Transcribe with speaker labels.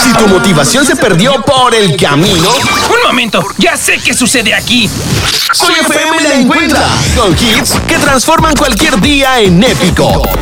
Speaker 1: Si tu motivación se perdió por el camino,
Speaker 2: Un momento, ya sé qué sucede aquí.
Speaker 1: Soy FM la encuentra con hits que transforman cualquier día en épico.